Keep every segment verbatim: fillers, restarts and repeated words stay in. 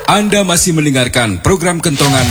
Anda masih mendengarkan program Kentongan.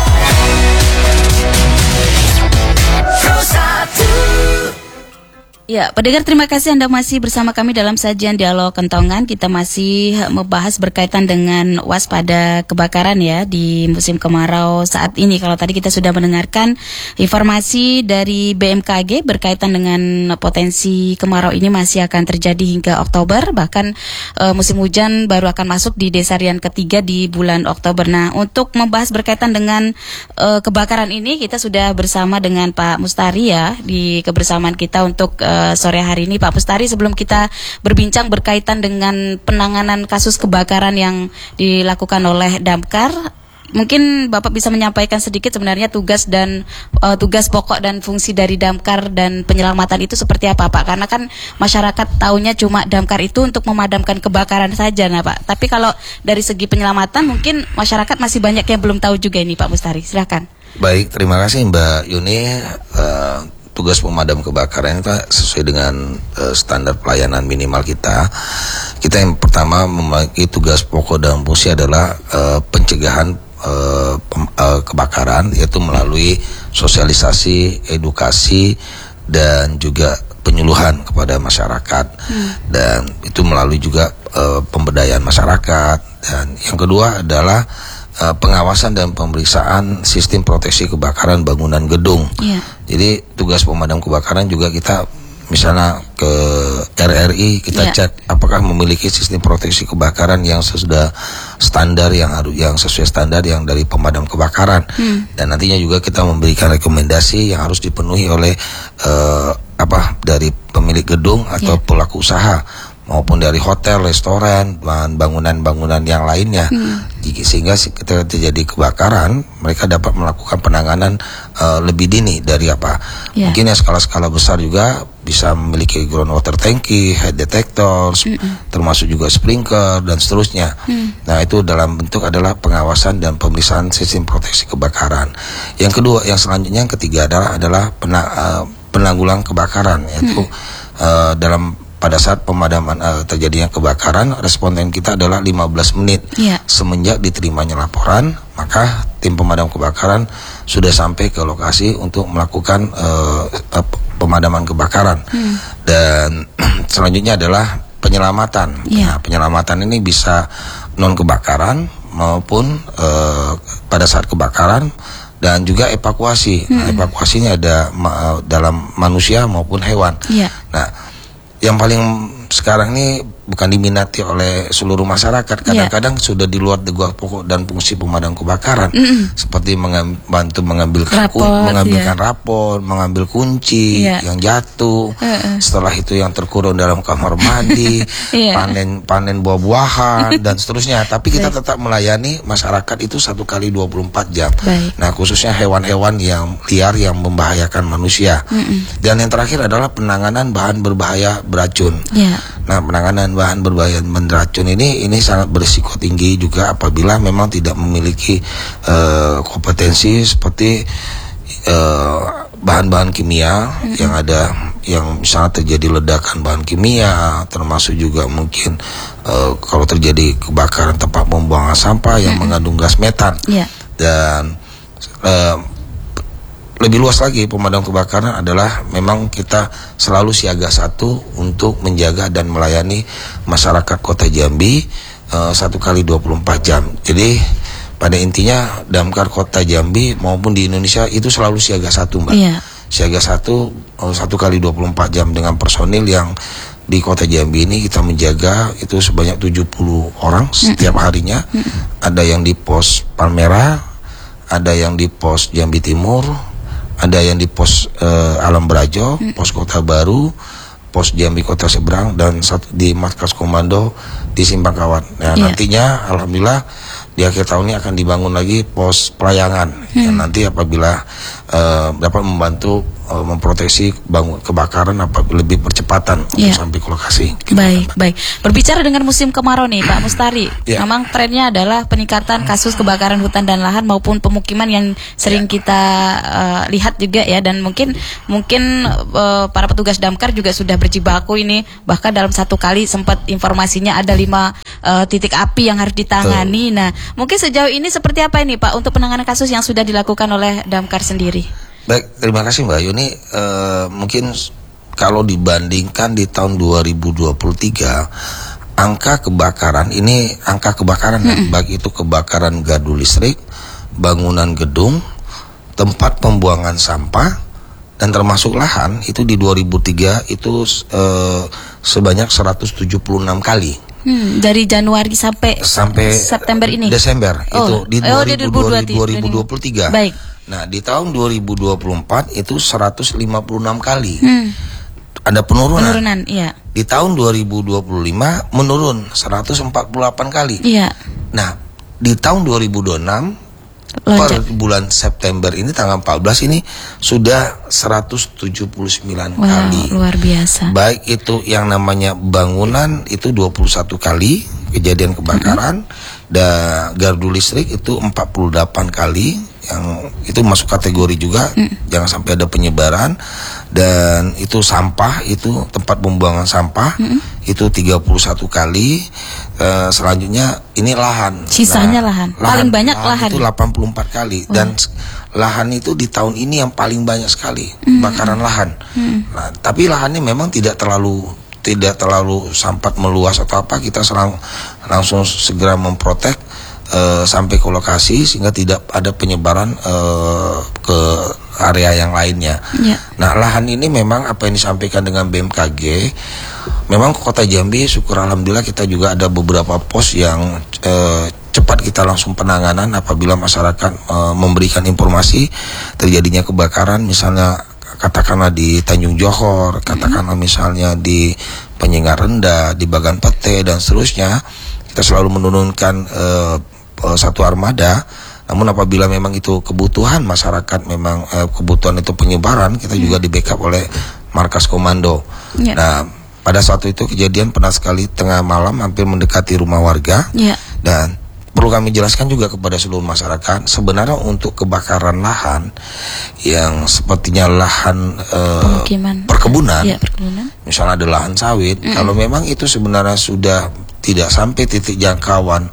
Ya, pendengar, terima kasih Anda masih bersama kami dalam sajian Dialog Kentongan. Kita masih membahas berkaitan dengan waspada kebakaran ya di musim kemarau saat ini. Kalau tadi kita sudah mendengarkan informasi dari B M K G berkaitan dengan potensi kemarau ini masih akan terjadi hingga Oktober. Bahkan e, musim hujan baru akan masuk di desarian ketiga di bulan Oktober. Nah, untuk membahas berkaitan dengan e, kebakaran ini, kita sudah bersama dengan Pak Mustari ya di kebersamaan kita untuk e, sore hari ini. Pak Mustari, sebelum kita berbincang berkaitan dengan penanganan kasus kebakaran yang dilakukan oleh Damkar, mungkin Bapak bisa menyampaikan sedikit sebenarnya tugas dan uh, tugas pokok dan fungsi dari Damkar dan penyelamatan itu seperti apa, Pak? Karena kan masyarakat taunya cuma Damkar itu untuk memadamkan kebakaran saja, nah Pak. Tapi kalau dari segi penyelamatan mungkin masyarakat masih banyak yang belum tahu juga ini, Pak Mustari. Silakan. Baik, terima kasih Mbak Yuni. Uh, Tugas pemadam kebakaran itu sesuai dengan uh, standar pelayanan minimal kita. Kita yang pertama memiliki tugas pokok dan fungsi adalah uh, pencegahan uh, pem, uh, kebakaran, yaitu melalui sosialisasi, edukasi, dan juga penyuluhan kepada masyarakat. Hmm. Dan itu melalui juga uh, pemberdayaan masyarakat. Dan yang kedua adalah Uh, pengawasan dan pemeriksaan sistem proteksi kebakaran bangunan gedung. Yeah. Jadi tugas pemadam kebakaran juga kita misalnya ke R R I kita yeah. cek apakah memiliki sistem proteksi kebakaran yang sesudah standar, yang harus yang sesuai standar yang dari pemadam kebakaran. Hmm. Dan nantinya juga kita memberikan rekomendasi yang harus dipenuhi oleh uh, apa dari pemilik gedung atau yeah. pelaku usaha, maupun dari hotel, restoran, dan bangunan-bangunan yang lainnya. Hmm. Sehingga ketika terjadi kebakaran, mereka dapat melakukan penanganan uh, lebih dini dari apa? Yeah. Mungkin yang skala-skala besar juga bisa memiliki ground water tanki, head detectors, mm-mm. termasuk juga sprinkler dan seterusnya. Mm. Nah, itu dalam bentuk adalah pengawasan dan pemeriksaan sistem proteksi kebakaran. Yang kedua, yang selanjutnya, yang ketiga adalah adalah pena, uh, penanggulangan kebakaran, yaitu mm. uh, dalam pada saat pemadaman uh, terjadinya kebakaran, responden kita adalah lima belas menit yeah. semenjak diterimanya laporan, maka tim pemadam kebakaran sudah sampai ke lokasi untuk melakukan uh, uh, pemadaman kebakaran. Hmm. Dan selanjutnya adalah penyelamatan. Yeah. Nah, penyelamatan ini bisa non kebakaran maupun uh, pada saat kebakaran, dan juga evakuasi. Hmm. Nah, evakuasinya ada ma- dalam manusia maupun hewan. Yeah. Nah, yang paling sekarang ini bukan diminati oleh seluruh masyarakat, kadang-kadang yeah. sudah di luar tugas pokok dan fungsi pemadam kebakaran, mm-hmm. seperti membantu mengambil rapor, kun, mengambilkan yeah. rapor, mengambil kunci yeah. yang jatuh, uh-uh. setelah itu yang terkurung dalam kamar mandi, yeah. panen panen buah-buahan dan seterusnya. Tapi kita Baik. tetap melayani masyarakat itu satu kali dua puluh empat jam. Baik. Nah, khususnya hewan-hewan yang liar yang membahayakan manusia. Mm-hmm. Dan yang terakhir adalah penanganan bahan berbahaya beracun. Yeah. Nah, penanganan bahan berbahaya beracun ini ini sangat berisiko tinggi juga apabila memang tidak memiliki uh, kompetensi seperti uh, bahan-bahan kimia mm-hmm. yang ada, yang misalnya terjadi ledakan bahan kimia, termasuk juga mungkin uh, kalau terjadi kebakaran tempat pembuangan sampah yang mm-hmm. mengandung gas metan. Yeah. Dan uh, lebih luas lagi, pemadam kebakaran adalah memang kita selalu siaga satu untuk menjaga dan melayani masyarakat Kota Jambi uh, satu kali dua puluh empat jam. Jadi pada intinya Damkar Kota Jambi maupun di Indonesia itu selalu siaga satu, Mbak. Iya. Siaga satu uh, satu kali dua puluh empat jam dengan personil yang di Kota Jambi ini kita menjaga itu sebanyak tujuh puluh orang setiap harinya. Mm-hmm. Ada yang di pos Palmera, ada yang di pos Jambi Timur, ada yang di pos uh, Alam Berajo, hmm. pos Kota Baru, pos Jambi Kota Seberang, dan satu di markas komando di Simpang Kawat. Nah, yeah. nantinya alhamdulillah di akhir tahun ini akan dibangun lagi pos pelayangan hmm. yang nanti apabila uh, dapat membantu uh, memproteksi bangun kebakaran apa lebih percepatan yeah. untuk sampai ke lokasi. Gitu, baik, Pak. baik. Berbicara dengan musim kemarau nih, Pak Mustari, yeah. memang trennya adalah peningkatan kasus kebakaran hutan dan lahan maupun pemukiman yang sering yeah. kita uh, lihat juga ya, dan mungkin mungkin uh, para petugas damkar juga sudah berjibaku ini, bahkan dalam satu kali sempat informasinya ada lima uh, titik api yang harus ditangani. Betul. Nah, mungkin sejauh ini seperti apa ini Pak untuk penanganan kasus yang sudah dilakukan oleh damkar sendiri? Baik, terima kasih Mbak Yuni. Uh, mungkin kalau dibandingkan di tahun dua ribu dua puluh tiga, angka kebakaran ini angka kebakaran mm-hmm. baik itu kebakaran gardu listrik, bangunan gedung, tempat pembuangan sampah, dan termasuk lahan itu di dua ribu tiga itu uh, sebanyak seratus tujuh puluh enam kali. Hmm, dari Januari sampai sampai September ini. Desember oh. itu di oh, dua ribu dua puluh tiga. Baik. Nah, di tahun dua ribu dua puluh empat itu seratus lima puluh enam kali. Hmm. Ada penurunan. Penurunan, iya. Di tahun dua ribu dua puluh lima menurun seratus empat puluh delapan kali. Iya. Nah, di tahun dua ribu dua puluh enam per bulan September ini tanggal empat belas ini sudah seratus tujuh puluh sembilan wow, kali. Luar biasa. Baik itu yang namanya bangunan itu dua puluh satu kali kejadian kebakaran, mm-hmm. dan gardu listrik itu empat puluh delapan kali, yang itu masuk kategori juga, mm. jangan sampai ada penyebaran. Dan itu sampah, itu tempat pembuangan sampah, mm-hmm. itu tiga puluh satu kali. Uh, selanjutnya ini lahan. Sisanya nah, lahan. lahan. Paling banyak lahan. lahan. Itu delapan puluh empat kali. Oh. Dan lahan itu di tahun ini yang paling banyak sekali kebakaran mm. lahan. Mm. Nah, tapi lahannya memang tidak terlalu tidak terlalu sampat meluas atau apa, kita serang, langsung segera memprotek uh, sampai ke lokasi sehingga tidak ada penyebaran uh, ke area yang lainnya. Yeah. Nah, lahan ini memang apa yang disampaikan dengan B M K G, memang Kota Jambi syukur alhamdulillah kita juga ada beberapa pos yang uh, cepat kita langsung penanganan apabila masyarakat uh, memberikan informasi terjadinya kebakaran, misalnya katakanlah di Tanjung Johor, katakanlah misalnya di Penyengat Rendah, di Bagan Pete dan seterusnya, kita selalu menurunkan uh, uh, satu armada. Namun apabila memang itu kebutuhan masyarakat, memang uh, kebutuhan itu penyebaran, kita hmm. juga di backup oleh markas komando. Yeah. Nah, pada saat itu kejadian pernah sekali tengah malam hampir mendekati rumah warga. Yeah. Dan perlu kami jelaskan juga kepada seluruh masyarakat, sebenarnya untuk kebakaran lahan yang sepertinya lahan uh, perkebunan, ya, perkebunan, misalnya ada lahan sawit, mm-hmm. kalau memang itu sebenarnya sudah tidak sampai titik jangkauan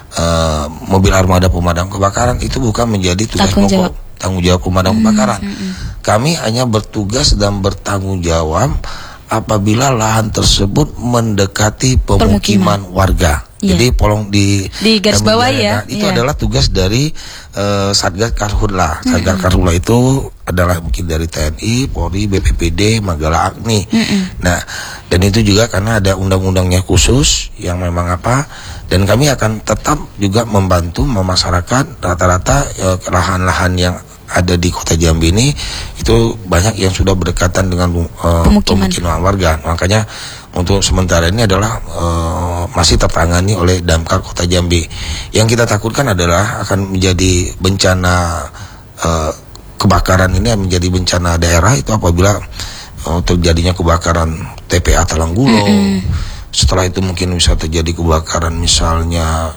uh, mobil armada pemadam kebakaran, itu bukan menjadi tugas tanggung pokok jawab. tanggung jawab pemadam mm-hmm. kebakaran. Mm-hmm. Kami hanya bertugas dan bertanggung jawab apabila lahan tersebut mendekati pemukiman, pemukiman. warga. Yeah. Jadi tolong di di garis bawah ya. Nah, itu yeah. adalah tugas dari uh, Satgas Karhutla. Satgas mm-hmm. Karhutla itu adalah mungkin dari T N I, Polri, B P P D, Manggala Agni. Mm-hmm. Nah, dan itu juga karena ada undang-undangnya khusus yang memang apa. Dan kami akan tetap juga membantu masyarakat rata-rata uh, lahan-lahan yang ada di Kota Jambi ini itu banyak yang sudah berdekatan dengan uh, pemukiman. pemukiman warga. Makanya untuk sementara ini adalah uh, masih tertangani oleh Damkar Kota Jambi. Yang kita takutkan adalah akan menjadi bencana uh, kebakaran ini menjadi bencana daerah itu apabila uh, terjadinya kebakaran T P A Talanggulong. Mm-hmm. Setelah itu mungkin bisa terjadi kebakaran misalnya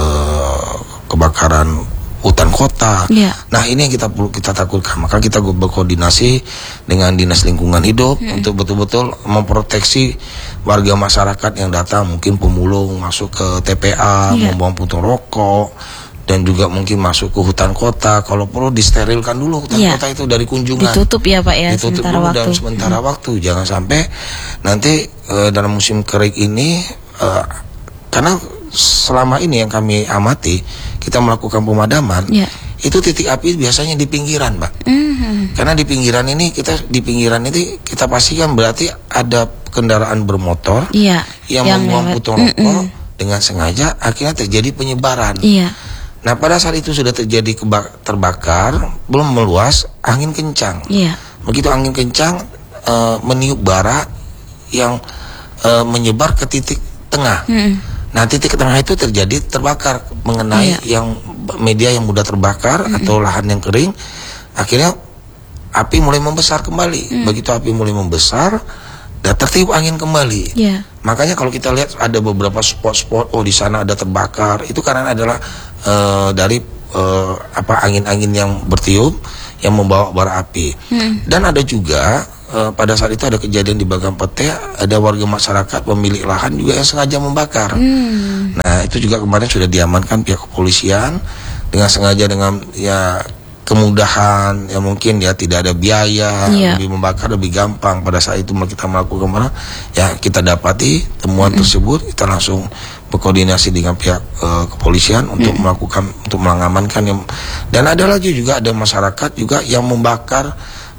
uh, kebakaran hutan kota. Yeah. Nah, ini yang kita perlu kita takutkan. Maka kita berkoordinasi dengan Dinas Lingkungan Hidup hmm. untuk betul-betul memproteksi warga masyarakat yang datang, mungkin pemulung masuk ke T P A, yeah. membuang puntung rokok, dan juga mungkin masuk ke hutan kota. Kalau perlu disterilkan dulu hutan yeah. kota itu dari kunjungan. Ditutup ya Pak ya. Ditutup sementara dulu waktu. dalam sementara hmm. waktu. Jangan sampai nanti uh, dalam musim kering ini, uh, karena selama ini yang kami amati, kita melakukan pemadaman, yeah. itu titik api biasanya di pinggiran, Mbak. Mm-hmm. Karena di pinggiran ini kita di pinggiran itu kita pastikan berarti ada kendaraan bermotor yeah. yang, yang membuang puntung rokok mm-hmm. dengan sengaja, akhirnya terjadi penyebaran. Yeah. Nah, pada saat itu sudah terjadi keba- terbakar, belum meluas, angin kencang. Yeah. Begitu angin kencang uh, meniup bara yang uh, menyebar ke titik tengah. Mm-hmm. Nah, titik tengah itu terjadi terbakar mengenai yeah. yang media yang mudah terbakar mm-hmm. atau lahan yang kering, akhirnya api mulai membesar kembali. Hmm. Begitu api mulai membesar, dan tertiup angin kembali. Yeah. Makanya kalau kita lihat ada beberapa spot-spot, oh di sana ada terbakar, itu karena adalah uh, dari uh, apa angin-angin yang bertiup yang membawa bara api. Hmm. Dan ada juga uh, pada saat itu ada kejadian di Bagampete, ada warga masyarakat pemilik lahan juga yang sengaja membakar. Hmm. Nah itu juga kemarin sudah diamankan pihak kepolisian dengan sengaja, dengan ya kemudahan ya, mungkin ya tidak ada biaya, yeah. lebih membakar lebih gampang. Pada saat itu kita melakukan mana ya, kita dapati temuan mm-hmm. tersebut, kita langsung berkoordinasi dengan pihak uh, kepolisian untuk mm-hmm. melakukan, untuk mengamankan yang, dan ada lagi juga ada masyarakat juga yang membakar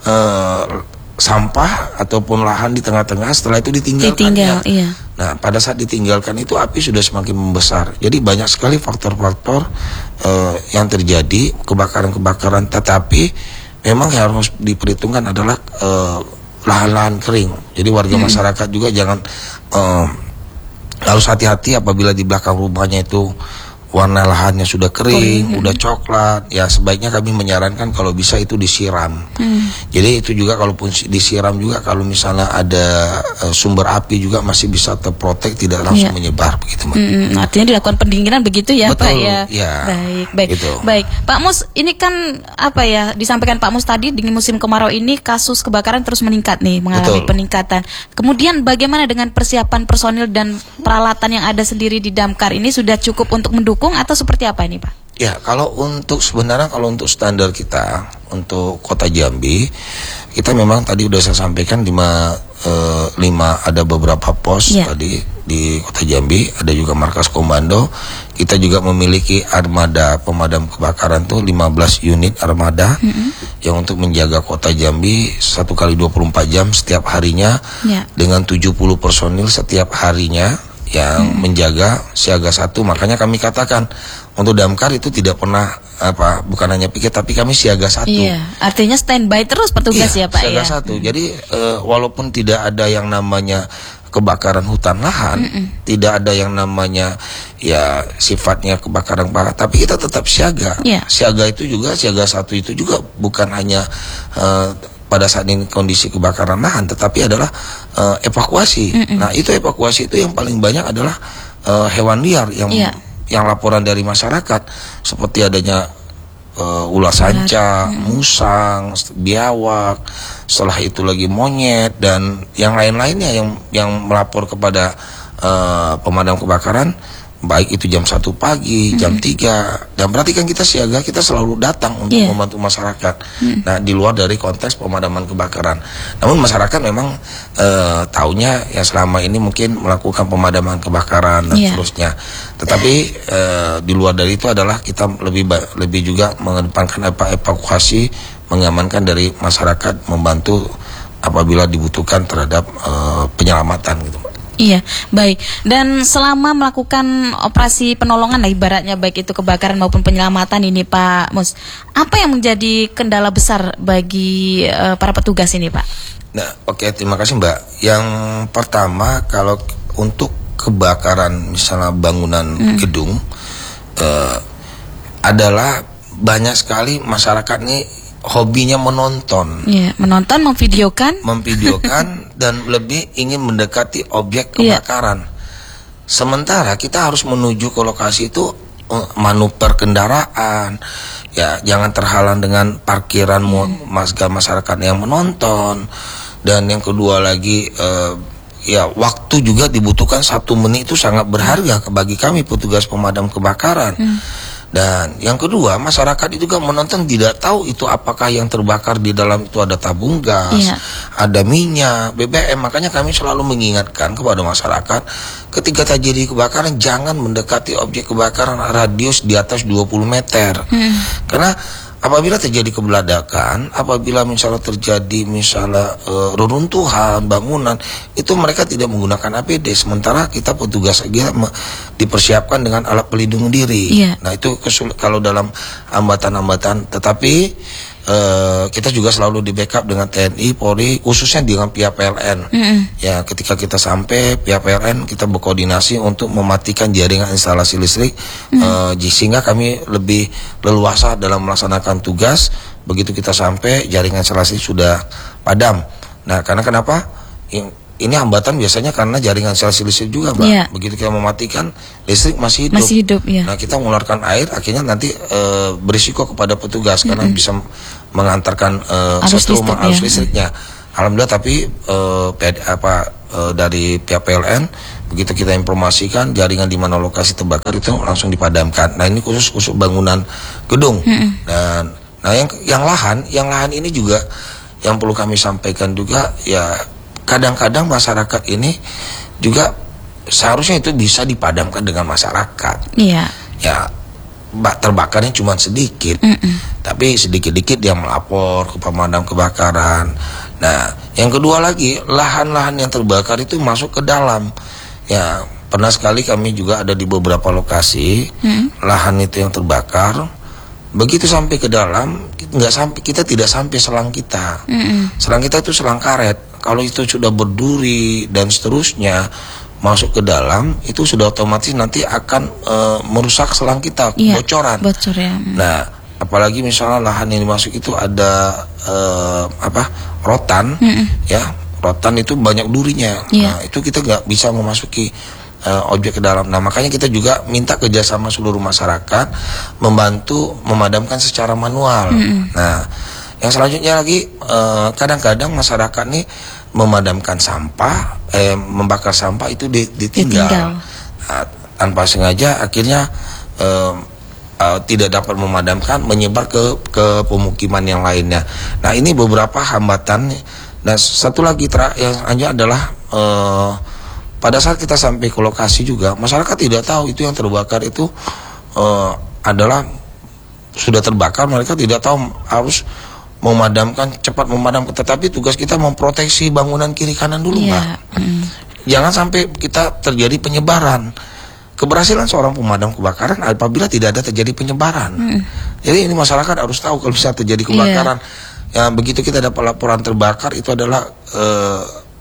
uh, sampah ataupun lahan di tengah-tengah, setelah itu ditinggalkan. Ditinggal, ya. Iya. Nah, pada saat ditinggalkan itu api sudah semakin membesar. Jadi banyak sekali faktor-faktor uh, yang terjadi kebakaran-kebakaran. Tetapi memang yang harus diperhitungkan adalah uh, lahan-lahan kering. Jadi warga hmm. masyarakat juga jangan uh, harus hati-hati apabila di belakang rumahnya itu warna lahannya sudah kering, oh, udah coklat, ya sebaiknya kami menyarankan kalau bisa itu disiram. Hmm. Jadi itu juga kalaupun disiram juga, kalau misalnya ada uh, sumber api juga masih bisa terprotek, tidak langsung yeah. menyebar begitu. Hmm, artinya dilakukan pendinginan begitu ya. Betul, Pak ya. ya. Baik, baik, gitu. baik. Pak Mus, ini kan apa ya, disampaikan Pak Mus tadi, dengan musim kemarau ini kasus kebakaran terus meningkat nih, mengalami Betul. peningkatan. Kemudian bagaimana dengan persiapan personil dan peralatan yang ada sendiri di Damkar ini, sudah cukup untuk mendukung atau seperti apa ini Pak? Ya, kalau untuk sebenarnya kalau untuk standar kita untuk Kota Jambi, kita memang tadi udah saya sampaikan lima, eh, lima ada beberapa pos yeah. tadi di Kota Jambi, ada juga markas komando. Kita juga memiliki armada pemadam kebakaran tuh lima belas unit armada mm-hmm. yang untuk menjaga Kota Jambi satu kali dua puluh empat jam setiap harinya yeah. dengan tujuh puluh personil setiap harinya yang hmm. menjaga siaga satu. Makanya kami katakan untuk Damkar itu tidak pernah apa, bukan hanya pikir tapi kami siaga satu. Iya, artinya standby terus petugas iya, ya Pak siaga ya. satu. Jadi uh, walaupun tidak ada yang namanya kebakaran hutan lahan, Mm-mm. tidak ada yang namanya ya sifatnya kebakaran parah, tapi kita tetap siaga. Yeah. Siaga itu juga, siaga satu itu juga bukan hanya uh, pada saat ini kondisi kebakaran lahan, tetapi adalah uh, evakuasi. Mm-mm. Nah itu evakuasi itu yang paling banyak adalah uh, hewan liar yang yeah. yang laporan dari masyarakat seperti adanya uh, ular sanca, mm. musang, biawak, setelah itu lagi monyet dan yang lain-lainnya yang yang melapor kepada uh, pemadam kebakaran. Baik itu jam satu pagi, jam mm-hmm. tiga, dan berarti kan kita siaga, kita selalu datang untuk yeah. membantu masyarakat. Mm. Nah, di luar dari konteks pemadaman kebakaran. Namun masyarakat memang uh, taunya ya selama ini mungkin melakukan pemadaman kebakaran dan yeah. seterusnya. Tetapi uh, di luar dari itu adalah kita lebih lebih juga mengedepankan apa evakuasi, mengamankan dari masyarakat, membantu apabila dibutuhkan terhadap uh, penyelamatan gitu. Iya, baik. Dan selama melakukan operasi penolongan lah ibaratnya, baik itu kebakaran maupun penyelamatan ini Pak Mus, apa yang menjadi kendala besar bagi uh, para petugas ini Pak? Nah, oke, okay, terima kasih Mbak. Yang pertama, kalau untuk kebakaran misalnya bangunan hmm. gedung uh, adalah banyak sekali masyarakat nih hobinya menonton, yeah, menonton, memvideokan, memvideokan dan lebih ingin mendekati objek kebakaran. Yeah. Sementara kita harus menuju ke lokasi itu manuver kendaraan, ya jangan terhalang dengan parkiran hmm. masyarakat yang menonton. Dan yang kedua lagi, eh, ya waktu juga dibutuhkan, satu menit itu sangat berharga bagi kami petugas pemadam kebakaran. Hmm. Dan yang kedua, masyarakat itu juga menonton tidak tahu itu apakah yang terbakar di dalam itu ada tabung gas, iya. ada minyak, B B M. Makanya kami selalu mengingatkan kepada masyarakat ketika terjadi kebakaran jangan mendekati objek kebakaran radius di atas dua puluh meter. Hmm. Karena apabila terjadi keberadakan, apabila misalnya terjadi misalnya e, reruntuhan bangunan, itu mereka tidak menggunakan A P D, sementara kita petugas kita dipersiapkan dengan alat pelindung diri. Yeah. Nah itu kesul kalau dalam hambatan-hambatan, tetapi e, kita juga selalu di backup dengan T N I, Polri, khususnya dengan pihak P L N. Mm-hmm. Ya ketika kita sampai pihak P L N kita berkoordinasi untuk mematikan jaringan instalasi listrik, mm-hmm. e, sehingga kami lebih leluasa dalam melaksanakan tugas Begitu kita sampai, jaringan instalasi sudah padam. Nah, karena kenapa? Ini hambatan biasanya karena jaringan instalasi listrik juga, Mbak. Yeah. Begitu kita mematikan, listrik masih hidup. Masih hidup, ya. Nah, kita mengeluarkan air, akhirnya nanti e, berisiko kepada petugas karena mm-hmm. bisa mengantarkan e, satu rumah arus listriknya. Alhamdulillah, tapi e, apa e, dari pihak P L N begitu kita informasikan jaringan di mana lokasi terbakar itu langsung dipadamkan. Nah, ini khusus khusus bangunan gedung. Mm-hmm. Dan nah yang yang lahan, yang lahan ini juga yang perlu kami sampaikan juga ya, kadang-kadang masyarakat ini juga seharusnya itu bisa dipadamkan dengan masyarakat. Iya. Ya, terbakarnya cuma sedikit, Mm-mm. tapi sedikit-dikit dia melapor ke pemadam kebakaran. Nah, yang kedua lagi, lahan-lahan yang terbakar itu masuk ke dalam. Ya, pernah sekali kami juga ada di beberapa lokasi, Mm-mm. lahan itu yang terbakar. Begitu sampai ke dalam, nggak sampai, kita tidak sampai selang kita. Mm-mm. Selang kita itu selang karet. Kalau itu sudah berduri dan seterusnya masuk ke dalam, itu sudah otomatis nanti akan e, merusak selang kita, iya, bocoran. Bocor, ya. Nah, apalagi misalnya lahan yang dimasuk itu ada e, apa rotan, Mm-mm. ya rotan itu banyak durinya. Iya. Nah, itu kita nggak bisa memasuki Uh, objek ke dalam. Nah, makanya kita juga minta kerjasama seluruh masyarakat membantu memadamkan secara manual. Mm-hmm. Nah, yang selanjutnya lagi uh, kadang-kadang masyarakat nih memadamkan sampah, eh, membakar sampah itu ditinggal, ditinggal. Nah, tanpa sengaja akhirnya uh, uh, tidak dapat memadamkan, menyebar ke ke pemukiman yang lainnya. Nah, ini beberapa hambatan. Nah, satu lagi ter- yang selanjutnya adalah uh, pada saat kita sampai ke lokasi juga, masyarakat tidak tahu itu yang terbakar itu uh, adalah sudah terbakar. Mereka tidak tahu harus memadamkan, cepat memadamkan. Tetapi tugas kita memproteksi bangunan kiri kanan dulu, yeah. Mbak. Mm. Jangan sampai kita terjadi penyebaran. Keberhasilan seorang pemadam kebakaran apabila tidak ada terjadi penyebaran. Mm. Jadi ini masyarakat harus tahu kalau bisa terjadi kebakaran. Yeah. Ya, begitu kita dapat laporan terbakar itu adalah uh,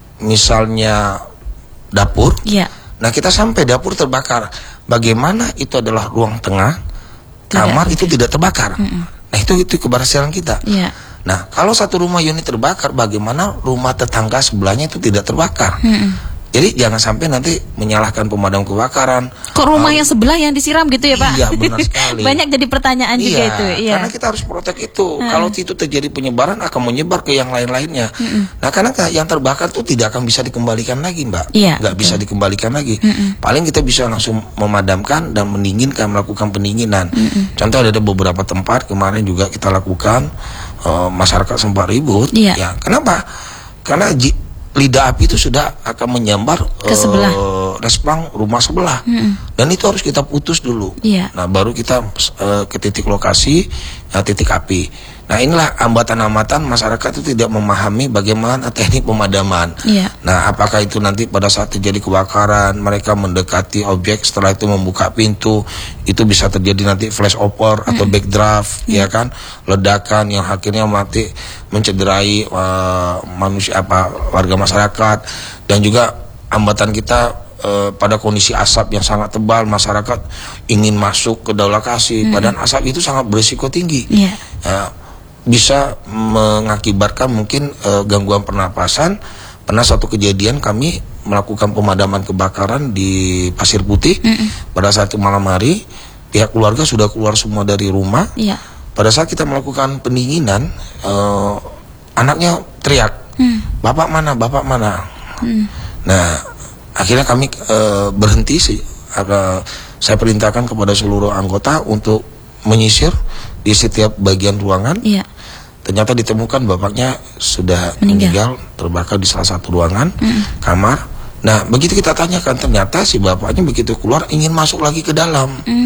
misalnya dapur, ya. Nah kita sampai dapur terbakar, bagaimana itu adalah ruang tengah, kamar tidak, itu tidak terbakar. Mm-mm. Nah itu itu keberhasilan kita. Ya. Nah kalau satu rumah unit terbakar, bagaimana rumah tetangga sebelahnya itu tidak terbakar? Mm-mm. Jadi jangan sampai nanti menyalahkan pemadam kebakaran. Kok rumah um, yang sebelah yang disiram gitu ya, Pak? Iya, benar sekali. Banyak jadi pertanyaan iya, juga itu. Iya. Karena kita harus protek itu. Hmm. Kalau itu terjadi penyebaran akan menyebar ke yang lain-lainnya. Hmm. Nah, karena yang terbakar itu tidak akan bisa dikembalikan lagi, Mbak. Iya. Nggak bisa dikembalikan lagi. Hmm. Paling kita bisa langsung memadamkan dan mendinginkan, melakukan pendinginan. Hmm. Contoh ada beberapa tempat kemarin juga kita lakukan, uh, masyarakat sempat ribut. Iya. Ya, kenapa? Karena ji- lidah api itu sudah akan menyambar ke sebelah uh, respang rumah sebelah, hmm. dan itu harus kita putus dulu. Yeah. Nah baru kita uh, ke titik lokasi, uh, titik api. Nah inilah hambatan-hambatan masyarakat itu tidak memahami bagaimana teknik pemadaman. Yeah. Nah apakah itu nanti pada saat terjadi kebakaran mereka mendekati objek, setelah itu membuka pintu, itu bisa terjadi nanti flash over mm. atau backdraft, mm. ya kan, ledakan yang akhirnya mati mencederai uh, manusia apa warga masyarakat. Dan juga hambatan kita uh, pada kondisi asap yang sangat tebal, masyarakat ingin masuk ke dalam lokasi, mm. padahal asap itu sangat berisiko tinggi. Yeah. Uh, bisa mengakibatkan mungkin uh, gangguan pernapasan. Pernah satu kejadian kami melakukan pemadaman kebakaran di Pasir Putih. Mm-mm. Pada saat itu malam hari, pihak keluarga sudah keluar semua dari rumah. Yeah. Pada saat kita melakukan pendinginan, uh, anaknya teriak, mm. bapak mana, bapak mana. Mm. Nah, akhirnya kami uh, berhenti sih. Uh, saya perintahkan kepada seluruh anggota untuk menyisir di setiap bagian ruangan. Iya. Ternyata ditemukan bapaknya sudah meninggal, meninggal terbakar di salah satu ruangan, mm. kamar. Nah begitu kita tanyakan, ternyata si bapaknya begitu keluar ingin masuk lagi ke dalam.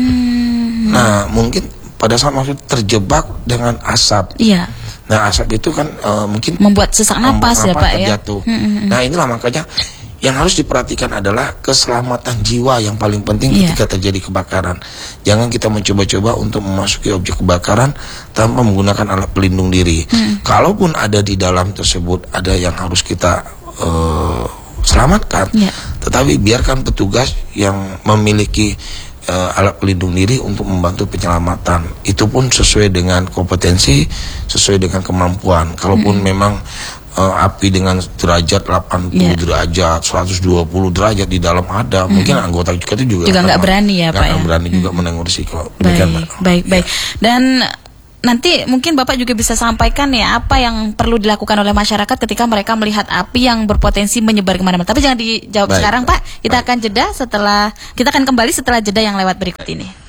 Mm. Nah mungkin pada saat masuk terjebak dengan asap. Iya. Nah asap itu kan uh, mungkin membuat sesak napas ya Pak ya. Mm-hmm. Nah inilah makanya yang harus diperhatikan adalah keselamatan jiwa yang paling penting yeah. ketika terjadi kebakaran. Jangan kita mencoba-coba untuk memasuki objek kebakaran tanpa menggunakan alat pelindung diri. Hmm. Kalaupun ada di dalam tersebut ada yang harus kita uh, selamatkan, yeah. tetapi biarkan petugas yang memiliki uh, alat pelindung diri untuk membantu penyelamatan. Itu pun sesuai dengan kompetensi, sesuai dengan kemampuan. Kalaupun hmm. memang uh, api dengan derajat delapan puluh yeah. derajat, seratus dua puluh derajat di dalam ada, hmm. mungkin anggota kita itu juga juga nggak berani ya Pak ya. berani hmm. juga menanggung risiko. Baik, Demikian, baik, baik. Dan nanti mungkin Bapak juga bisa sampaikan ya apa yang perlu dilakukan oleh masyarakat ketika mereka melihat api yang berpotensi menyebar kemana-mana. Tapi jangan dijawab baik, sekarang baik, Pak. Kita baik. akan jeda setelah kita akan kembali setelah jeda yang lewat berikut ini.